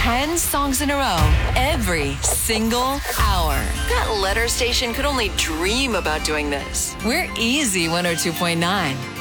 10 songs in a row every single hour. That letter station could only dream about doing this. We're Easy 102.9.